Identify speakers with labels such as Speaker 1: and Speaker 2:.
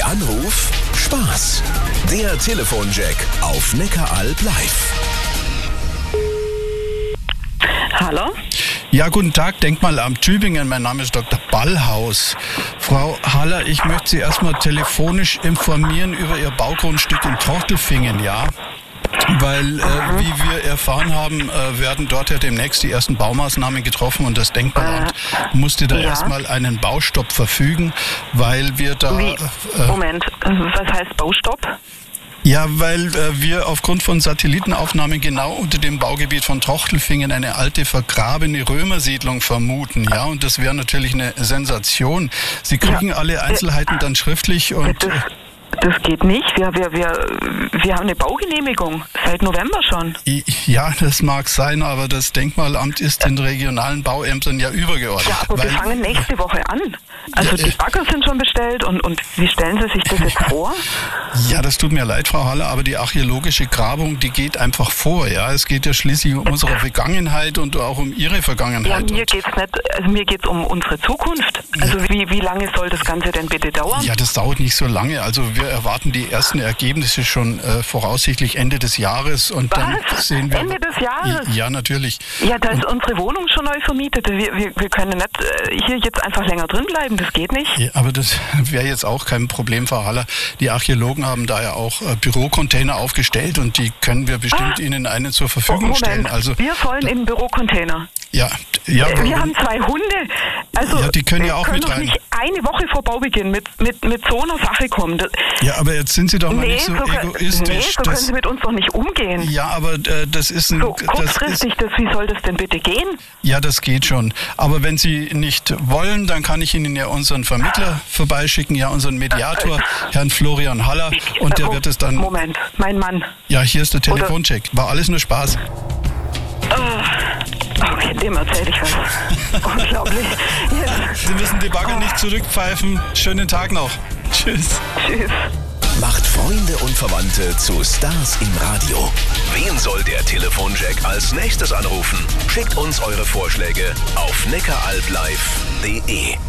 Speaker 1: Anruf Spaß. Der Telefonjack auf Neckaralb live.
Speaker 2: Hallo?
Speaker 3: Ja, guten Tag, Denkmalamt Tübingen. Mein Name ist Dr. Ballhaus. Frau Haller, ich möchte Sie erstmal telefonisch informieren über Ihr Baugrundstück in Tortelfingen, ja? Weil, wie wir erfahren haben, werden dort ja demnächst die ersten Baumaßnahmen getroffen und das Denkmalamt musste da erstmal einen Baustopp verfügen, weil wir da...
Speaker 2: Moment, was heißt Baustopp?
Speaker 3: Ja, weil wir aufgrund von Satellitenaufnahmen genau unter dem Baugebiet von Tortelfingen eine alte vergrabene Römersiedlung vermuten, ja, und das wäre natürlich eine Sensation. Sie kriegen alle Einzelheiten dann schriftlich und...
Speaker 2: Das geht nicht. Wir haben eine Baugenehmigung seit November schon.
Speaker 3: Ja, das mag sein, aber das Denkmalamt ist den regionalen Bauämtern ja übergeordnet.
Speaker 2: Ja, aber wir fangen nächste Woche an. Also die Bagger sind schon bestellt und wie stellen Sie sich das jetzt vor?
Speaker 3: Ja, das tut mir leid, Frau Haller, aber die archäologische Grabung, die geht einfach vor. Ja, es geht ja schließlich um unsere Vergangenheit und auch um Ihre Vergangenheit.
Speaker 2: Ja, mir geht's nicht. Also mir geht's um unsere Zukunft. Also wie lange soll das Ganze denn bitte dauern?
Speaker 3: Ja, das dauert nicht so lange. Also wir erwarten die ersten Ergebnisse schon voraussichtlich Ende des Jahres und dann sehen wir.
Speaker 2: Ende des Jahres?
Speaker 3: Ja, natürlich.
Speaker 2: Ja, da ist unsere Wohnung schon neu vermietet. Wir können nicht hier jetzt einfach länger drin bleiben. Das geht nicht. Ja,
Speaker 3: aber das wäre jetzt auch kein Problem, Frau Haller. Die Archäologen haben da ja auch Bürocontainer aufgestellt und die können wir bestimmt Ihnen einen zur Verfügung stellen. Also
Speaker 2: wir sollen in den Bürocontainer.
Speaker 3: Ja.
Speaker 2: Wir haben 2 Hunde. Also
Speaker 3: ja, die können ja auch mit rein.
Speaker 2: Nicht eine Woche vor Baubeginn mit so einer Sache kommen.
Speaker 3: Ja, aber jetzt sind Sie doch mal nicht so egoistisch.
Speaker 2: Nee, so können Sie mit uns doch nicht umgehen.
Speaker 3: Ja, aber das ist ein...
Speaker 2: So kurzfristig, wie soll das denn bitte gehen?
Speaker 3: Ja, das geht schon. Aber wenn Sie nicht wollen, dann kann ich Ihnen ja unseren Vermittler vorbeischicken, ja, unseren Mediator, Herrn Florian Haller, und der wird es dann...
Speaker 2: Moment, mein Mann.
Speaker 3: Ja, hier ist der Telefoncheck. War alles nur Spaß.
Speaker 2: Okay, dem erzähle ich was. Unglaublich. Yes.
Speaker 3: Sie müssen die Bagger nicht zurückpfeifen. Schönen Tag noch. Tschüss.
Speaker 2: Tschüss.
Speaker 1: Macht Freunde und Verwandte zu Stars im Radio. Wen soll der Telefonjack als nächstes anrufen? Schickt uns eure Vorschläge auf neckaralblive.de.